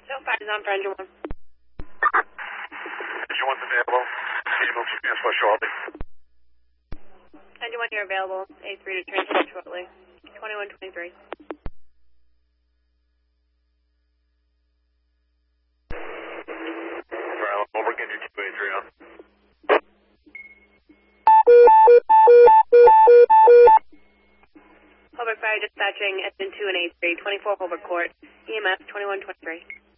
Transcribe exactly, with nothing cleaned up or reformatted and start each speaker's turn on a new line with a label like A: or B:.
A: So far, is on for engine one.
B: Engine one's available. Can you move to transfer shortly?
A: Engine one, you're available. A three to transport shortly. twenty-one twenty-three.
B: Alright, over engine two A three on.
A: Holbrook Fire dispatching engine two and A three, twenty-four Holbrook Court, E M S twenty-one twenty-three.